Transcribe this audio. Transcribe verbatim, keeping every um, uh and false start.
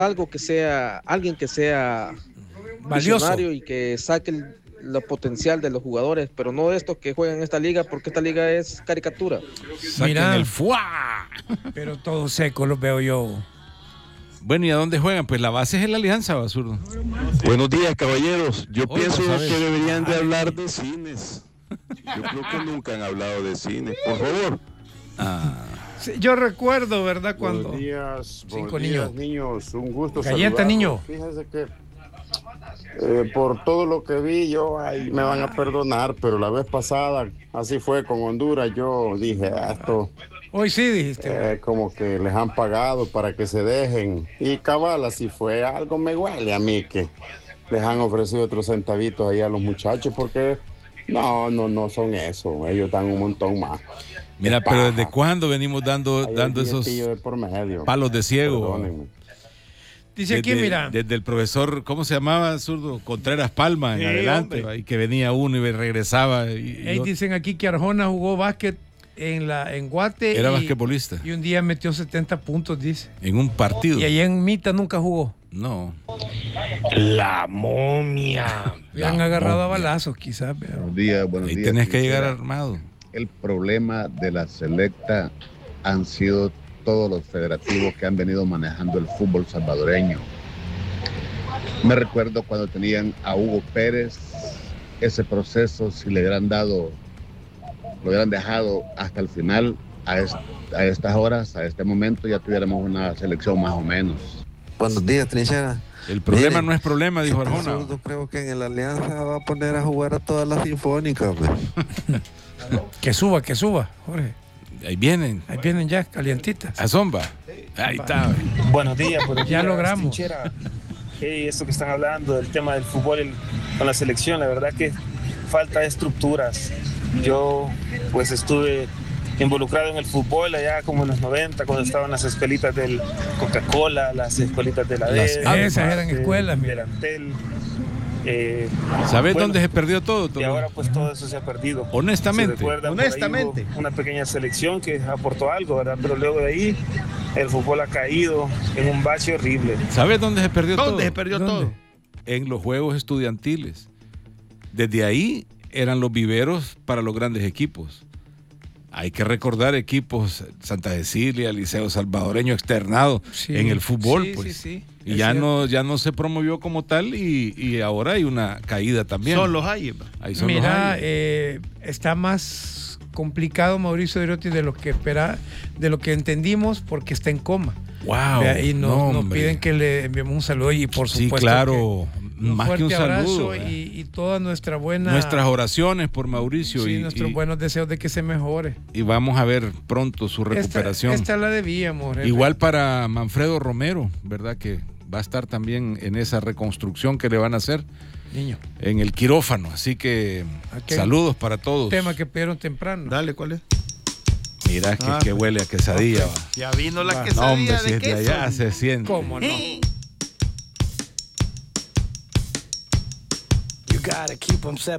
algo que sea, alguien que sea valioso visionario y que saque el, lo potencial de los jugadores, pero no estos que juegan en esta liga, porque esta liga es caricatura. Mira, el fuá. Pero todo seco los veo yo. Bueno, ¿y a dónde juegan? Pues la base es en la Alianza, Basurdo. Buenos días, caballeros. Yo Oye, pienso ¿sabes? que deberían de hablar de cines. Yo creo que nunca han hablado de cine. Por favor. Ah. Sí, yo recuerdo, ¿verdad? Cuando Buenos días, cinco buenos niños. días, niños. Un gusto Galleta, saludarlos. niño. Fíjense que eh, por todo lo que vi, yo ay, me van a perdonar, pero la vez pasada, así fue con Honduras, yo dije, ah, esto Hoy sí dijiste. eh, como que les han pagado para que se dejen. Y cabal, así fue. Algo me huele a mí que les han ofrecido otros centavitos ahí a los muchachos, porque no, no, no son eso. Ellos dan un montón más. Mira, Qué pero paja. ¿desde cuándo venimos dando, Hay dando un esos billetillo de por medio. palos de ciego? Perdónenme. Dice aquí, Desde, mira. desde el profesor, ¿cómo se llamaba, zurdo? Contreras Palma, en Sí, adelante, hombre. ¿va? Y que venía uno y regresaba. Y, y Ey, yo- dicen aquí que Arjona jugó básquet en la en Guate. Era y, basquetbolista. Y un día metió setenta puntos, dice. En un partido. Y allá en Mita nunca jugó. No. La momia. Le han agarrado a balazos, quizás. Pero... Buenos días, buenos Ahí días. tenés que llegar Quisiera- armado. El problema de la selecta han sido todos los federativos que han venido manejando el fútbol salvadoreño. Me recuerdo cuando tenían a Hugo Pérez, ese proceso, si le hubieran dado, lo hubieran dejado hasta el final, a, est- a estas horas, a este momento, ya tuviéramos una selección más o menos. Buenos días, Trinchera. El problema Miren, no es problema, dijo Arjona. Yo creo que en la Alianza va a poner a jugar a todas las sinfónicas. Pues. Que suba, que suba, Jorge. Ahí vienen. Ahí vienen ya, calientitas. A Zomba. Ahí está. Buenos días, buenos Ya días, logramos. Trinchera. Hey, esto que están hablando del tema del fútbol el- con la selección, la verdad que falta de estructuras. Yo pues estuve involucrado en el fútbol allá como en los noventa, cuando estaban las escuelitas del Coca-Cola, las escuelitas de la Las- D. esas eran de- escuelas, mira. del Antel. Eh, ¿Sabes bueno, dónde se perdió todo? y Toño? ahora pues todo eso se ha perdido. Honestamente. Si recuerdan, por ahí Honestamente. hubo una pequeña selección que aportó algo, ¿verdad? Pero luego de ahí el fútbol ha caído en un bache horrible. ¿Sabes dónde se perdió todo? ¿Dónde se perdió ¿Dónde? todo? En los juegos estudiantiles. Desde ahí eran los viveros para los grandes equipos. Hay que recordar equipos Santa Cecilia, Liceo Salvadoreño externado Sí. en el fútbol, Sí, pues. sí, sí. Y Es ya cierto. no, ya no se promovió como tal y, y ahora hay una caída también. Son los hay. va. Ahí son los Mira, hay. eh, está más complicado Mauricio Derotti de lo que espera, de lo que entendimos, porque está en coma. Wow. Vea, y nos, no, nos hombre. piden que le enviemos un saludo y por Sí, supuesto claro. que un Más que un fuerte abrazo saludo. ¿verdad? y, y toda nuestra buena Nuestras oraciones por Mauricio sí, y, nuestros y- buenos deseos de que se mejore. y vamos a ver pronto su recuperación. Esta, esta la debíamos. jefe. Igual para Manfredo Romero, ¿verdad? Que va a estar también en esa reconstrucción que le van a hacer Niño, en el quirófano. Así que Aquel saludos para todos. tema que pidieron temprano. Dale, ¿cuál es? Mira que, Ah, que huele a quesadilla. va. Ya vino la Va. quesadilla No, hombre, de si es de queso. allá se siente. ¿Cómo no? You gotta keep 'em separate.